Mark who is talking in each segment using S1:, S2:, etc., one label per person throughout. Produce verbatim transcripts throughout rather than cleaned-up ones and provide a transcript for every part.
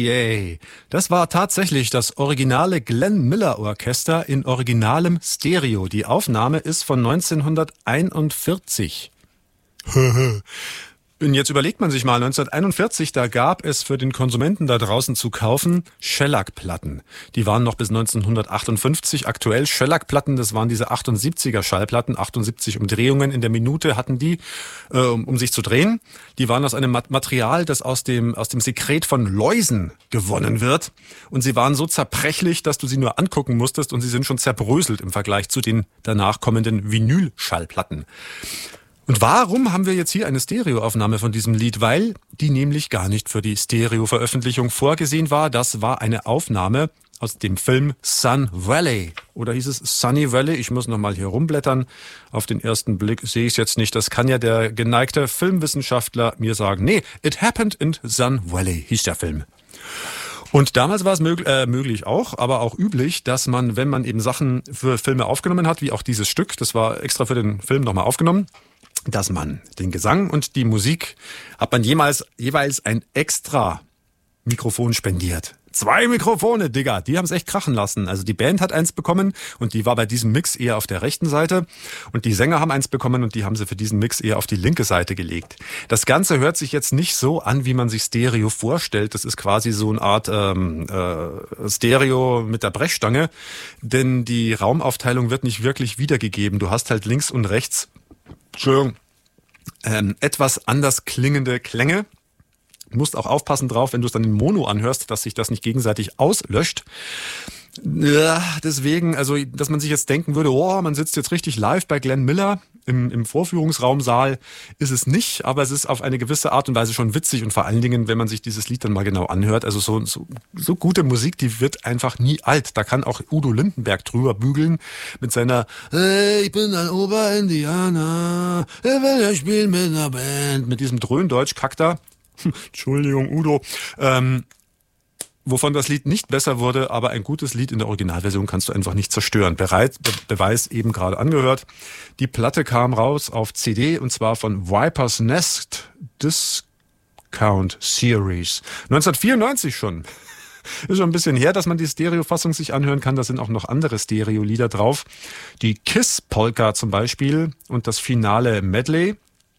S1: Yay. Das war tatsächlich das originale Glenn Miller Orchester in originalem Stereo. Die Aufnahme ist von neunzehnhunderteinundvierzig. Und jetzt überlegt man sich mal, neunzehnhunderteinundvierzig, da gab es für den Konsumenten da draußen zu kaufen Shellac-Platten. Die waren noch bis neunzehnhundertachtundfünfzig aktuell. Shellac-Platten, das waren diese achtundsiebziger Schallplatten, achtundsiebzig Umdrehungen in der Minute hatten die, äh, um, um sich zu drehen. Die waren aus einem Material, das aus dem, aus dem Sekret von Läusen gewonnen wird. Und sie waren so zerbrechlich, dass du sie nur angucken musstest und sie sind schon zerbröselt im Vergleich zu den danach kommenden Vinyl-Schallplatten. Und warum haben wir jetzt hier eine Stereoaufnahme von diesem Lied? Weil die nämlich gar nicht für die Stereo-Veröffentlichung vorgesehen war. Das war eine Aufnahme aus dem Film Sun Valley. Oder hieß es Sunny Valley? Ich muss nochmal hier rumblättern. Auf den ersten Blick sehe ich es jetzt nicht. Das kann ja der geneigte Filmwissenschaftler mir sagen. Nee, It Happened in Sun Valley hieß der Film. Und damals war es mög- äh, möglich auch, aber auch üblich, dass man, wenn man eben Sachen für Filme aufgenommen hat, wie auch dieses Stück, das war extra für den Film nochmal aufgenommen, dass man den Gesang und die Musik hat man jemals, jeweils ein extra Mikrofon spendiert. Zwei Mikrofone, Digga, die haben es echt krachen lassen. Also die Band hat eins bekommen und die war bei diesem Mix eher auf der rechten Seite und die Sänger haben eins bekommen und die haben sie für diesen Mix eher auf die linke Seite gelegt. Das Ganze hört sich jetzt nicht so an, wie man sich Stereo vorstellt. Das ist quasi so eine Art ähm, äh, Stereo mit der Brechstange, denn die Raumaufteilung wird nicht wirklich wiedergegeben. Du hast halt links und rechts Entschuldigung, ähm, etwas anders klingende Klänge. Du musst auch aufpassen drauf, wenn du es dann in Mono anhörst, dass sich das nicht gegenseitig auslöscht. Ja, deswegen, also, dass man sich jetzt denken würde, oh, man sitzt jetzt richtig live bei Glenn Miller im, im Vorführungsraumsaal, ist es nicht, aber es ist auf eine gewisse Art und Weise schon witzig und vor allen Dingen, wenn man sich dieses Lied dann mal genau anhört, also so, so, so gute Musik, die wird einfach nie alt. Da kann auch Udo Lindenberg drüber bügeln mit seiner hey, ich bin ein Oberindianer, ich will ja spielen mit einer Band, mit diesem Dröhndeutsch-Kack da. Entschuldigung, Udo. Ähm, wovon das Lied nicht besser wurde, aber ein gutes Lied in der Originalversion kannst du einfach nicht zerstören. Bereit, Be- Beweis eben gerade angehört. Die Platte kam raus auf C D und zwar von Viper's Nest Discount Series. neunzehnhundertvierundneunzig schon. Ist schon ein bisschen her, dass man die Stereofassung sich anhören kann. Da sind auch noch andere Stereo-Lieder drauf. Die Kiss-Polka zum Beispiel und das finale Medley.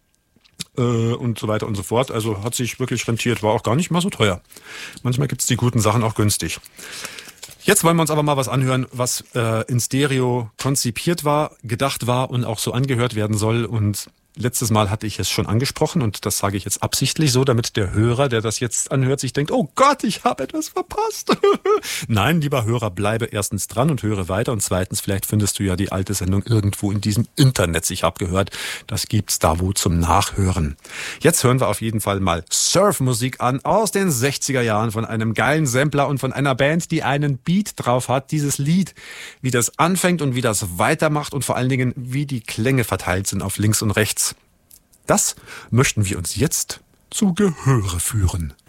S1: Und so weiter und so fort. Also hat sich wirklich rentiert, war auch gar nicht mal so teuer. Manchmal gibt's die guten Sachen auch günstig. Jetzt wollen wir uns aber mal was anhören, was äh, in Stereo konzipiert war, gedacht war und auch so angehört werden soll. Und letztes Mal hatte ich es schon angesprochen und das sage ich jetzt absichtlich so, damit der Hörer, der das jetzt anhört, sich denkt, oh Gott, ich habe etwas verpasst. Nein, lieber Hörer, bleibe erstens dran und höre weiter und zweitens, vielleicht findest du ja die alte Sendung irgendwo in diesem Internet. Ich habe gehört, das gibt's da wo zum Nachhören. Jetzt hören wir auf jeden Fall mal Surfmusik an aus den sechziger Jahren von einem geilen Sampler und von einer Band, die einen Beat drauf hat. Dieses Lied, wie das anfängt und wie das weitermacht und vor allen Dingen, wie die Klänge verteilt sind auf links und rechts. Das möchten wir uns jetzt zu Gehöre führen.